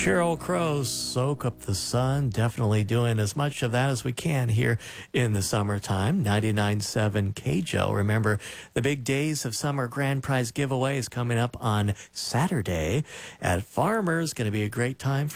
Sheryl Crow, Soak Up the Sun. Definitely doing as much of that as we can here in the summertime. 99.7 KJO. Remember, the big Days of Summer Grand Prize giveaway is coming up on Saturday at Farmers. Going to be a great time